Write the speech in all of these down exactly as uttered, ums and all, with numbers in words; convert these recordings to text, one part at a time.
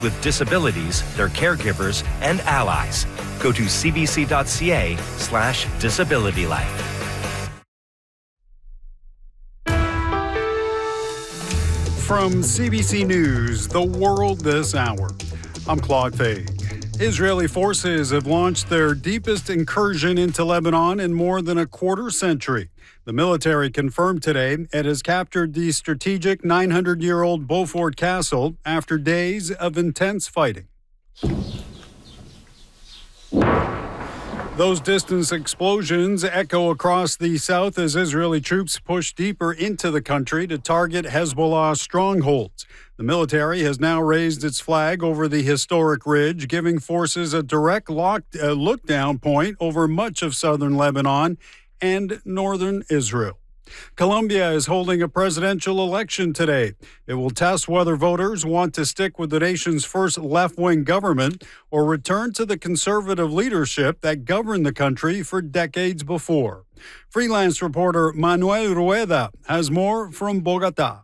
with disabilities, their caregivers, and allies. Go to cbc.ca slash disability life. From C B C News, The World This Hour, I'm Claude Fay. Israeli forces have launched their deepest incursion into Lebanon in more than a quarter century. The military confirmed today it has captured the strategic nine hundred year old Beaufort Castle after days of intense fighting. Those distance explosions echo across the south as Israeli troops push deeper into the country to target Hezbollah strongholds. The military has now raised its flag over the historic ridge, giving forces a direct lock, uh, look-down point over much of southern Lebanon and northern Israel. Colombia is holding a presidential election today. It will test whether voters want to stick with the nation's first left-wing government or return to the conservative leadership that governed the country for decades before. Freelance reporter Manuel Rueda has more from Bogotá.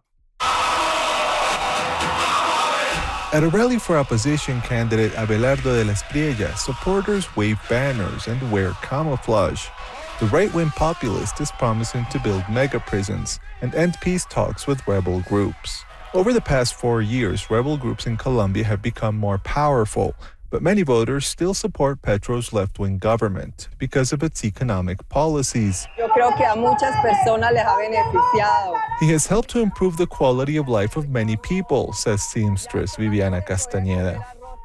At a rally for opposition candidate Abelardo de las Priellas, supporters wave banners and wear camouflage. The right-wing populist is promising to build mega prisons and end peace talks with rebel groups. Over the past four years, rebel groups in Colombia have become more powerful, but many voters still support Petro's left-wing government because of its economic policies. Yo creo que a muchas personas les ha beneficiado. He has helped to improve the quality of life of many people, says seamstress Viviana Castañeda.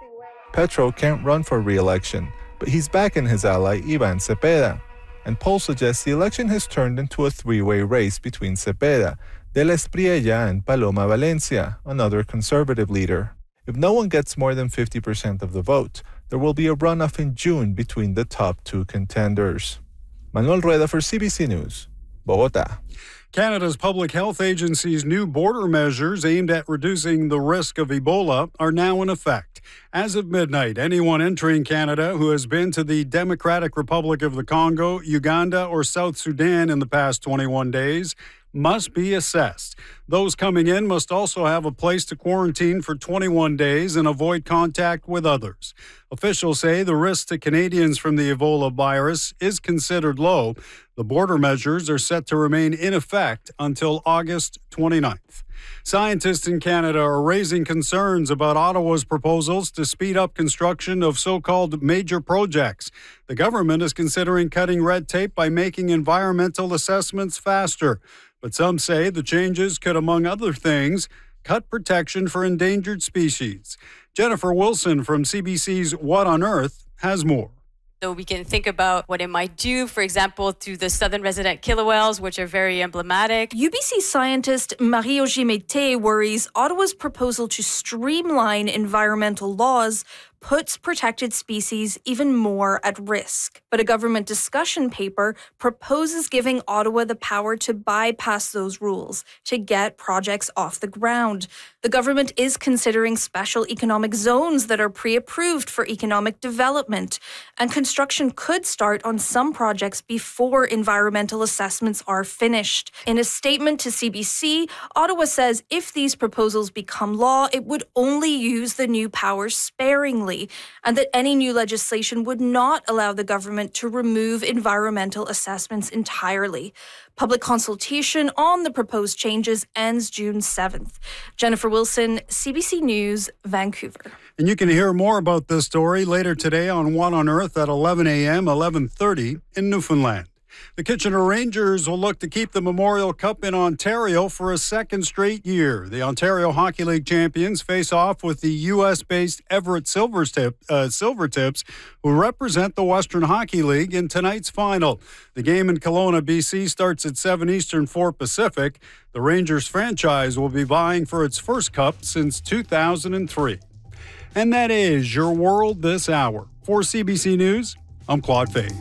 Petro can't run for re-election, but he's backing his ally Iván Cepeda. And polls suggest the election has turned into a three-way race between Cepeda, De la Espriella, and Paloma Valencia, another conservative leader. If no one gets more than fifty percent of the vote, there will be a runoff in June between the top two contenders. Manuel Rueda for C B C News, Bogotá. Canada's Public Health Agency's new border measures aimed at reducing the risk of Ebola are now in effect. As of midnight, anyone entering Canada who has been to the Democratic Republic of the Congo, Uganda, or South Sudan in the past twenty-one days must be assessed. Those coming in must also have a place to quarantine for twenty-one days and avoid contact with others. Officials say the risk to Canadians from the Ebola virus is considered low. The border measures are set to remain in effect until August twenty-ninth. Scientists in Canada are raising concerns about Ottawa's proposals to speed up construction of so-called major projects. The government is considering cutting red tape by making environmental assessments faster. But some say the changes could, among other things, cut protection for endangered species. Jennifer Wilson from C B C's What on Earth has more. So we can think about what it might do, for example, to the southern resident killer whales, which are very emblematic. U B C scientist Marie-Augie Mété worries Ottawa's proposal to streamline environmental laws puts protected species even more at risk. But a government discussion paper proposes giving Ottawa the power to bypass those rules to get projects off the ground. The government is considering special economic zones that are pre-approved for economic development, and construction could start on some projects before environmental assessments are finished. In a statement to C B C, Ottawa says if these proposals become law, it would only use the new powers sparingly, and that any new legislation would not allow the government to remove environmental assessments entirely. Public consultation on the proposed changes ends June seventh. Jennifer Wilson, C B C News, Vancouver. And you can hear more about this story later today on What on Earth at eleven a.m., eleven thirty in Newfoundland. The Kitchener Rangers will look to keep the Memorial Cup in Ontario for a second straight year. The Ontario Hockey League champions face off with the U S-based Everett Silvertip, uh, Silvertips, who represent the Western Hockey League in tonight's final. The game in Kelowna, B C starts at seven Eastern, four Pacific. The Rangers franchise will be vying for its first cup since two thousand three. And that is your world this hour. For C B C News, I'm Claude Fay.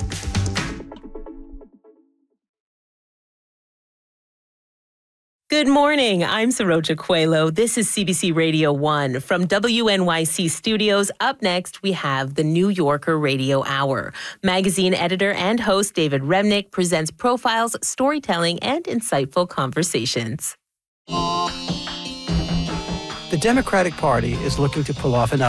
Good morning. I'm Saroja Coelho. This is C B C Radio one. From W N Y C Studios, up next, we have the New Yorker Radio Hour. Magazine editor and host David Remnick presents profiles, storytelling, and insightful conversations. The Democratic Party is looking to pull off an